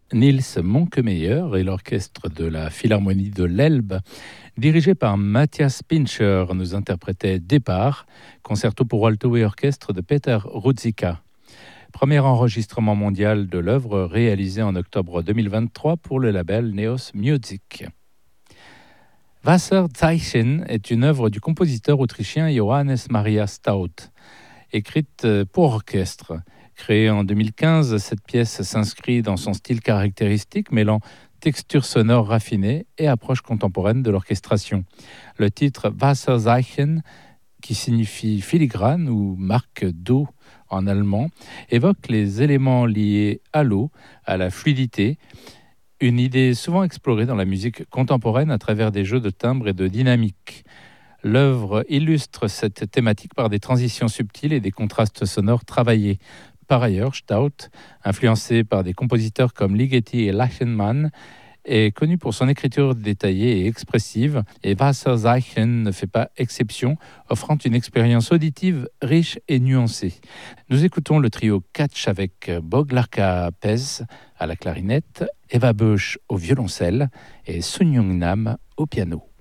Niels Monkemeyer et l'orchestre de la Philharmonie de l'Elbe, dirigé par Matthias Pincher, nous interprétait Départ, concerto pour alto et orchestre de Peter Ruzicka. Premier enregistrement mondial de l'œuvre réalisé en octobre 2023 pour le label Neos Music. Wasserzeichen est une œuvre du compositeur autrichien Johannes Maria Staud, écrite pour orchestre. Créée en 2015, cette pièce s'inscrit dans son style caractéristique, mêlant texture sonore raffinée et approche contemporaine de l'orchestration. Le titre Wasserzeichen, qui signifie filigrane ou marque d'eau en allemand, évoque les éléments liés à l'eau, à la fluidité, une idée souvent explorée dans la musique contemporaine à travers des jeux de timbres et de dynamique. L'œuvre illustre cette thématique par des transitions subtiles et des contrastes sonores travaillés. Par ailleurs, Staud, influencé par des compositeurs comme Ligeti et Lachenmann, est connu pour son écriture détaillée et expressive, et Wasserzeichen ne fait pas exception, offrant une expérience auditive riche et nuancée. Nous écoutons le trio Catch avec Boglarka Pez à la clarinette, Eva Busch au violoncelle et Sun Young Nam au piano.